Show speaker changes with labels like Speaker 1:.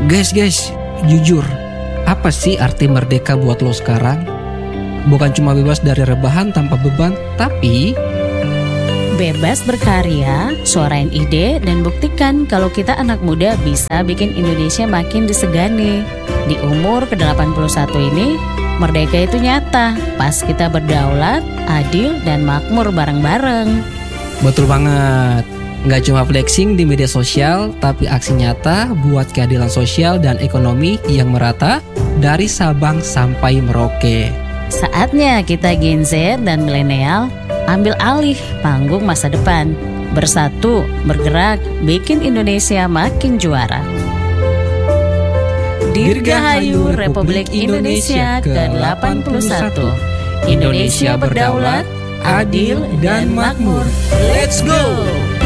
Speaker 1: Guys, jujur, apa sih arti merdeka buat lo sekarang? Bukan cuma bebas dari rebahan tanpa beban, tapi
Speaker 2: bebas berkarya, suarain ide, dan buktikan kalau kita anak muda bisa bikin Indonesia makin disegani. Di umur ke-81 ini, merdeka itu nyata pas kita berdaulat, adil, dan makmur bareng-bareng.
Speaker 1: betul banget. Nggak cuma flexing di media sosial, tapi aksi nyata buat keadilan sosial dan ekonomi yang merata dari Sabang sampai Merauke.
Speaker 2: Saatnya kita Gen Z dan milenial ambil alih panggung masa depan. Bersatu, bergerak, bikin Indonesia makin juara. Dirgahayu Republik Indonesia ke-81. Indonesia berdaulat, adil, dan makmur. Let's go!